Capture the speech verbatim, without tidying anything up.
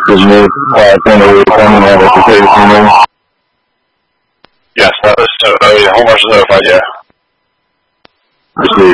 Did you uh, send a refund and have a security number? Yes, that was, uh, Homer's notified, yeah. Received.